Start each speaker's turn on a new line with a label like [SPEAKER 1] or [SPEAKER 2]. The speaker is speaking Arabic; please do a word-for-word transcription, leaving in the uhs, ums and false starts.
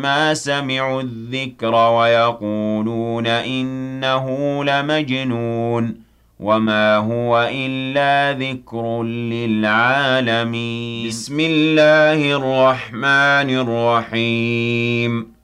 [SPEAKER 1] ما سمعوا الذكر ويقولون إنه لمجنون وما هو إلا ذكر للعالمين بسم الله الرحمن الرحيم